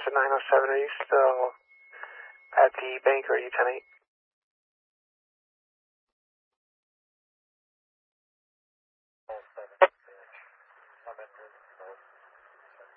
to 907. Are you still at the bank, or are you 10-8?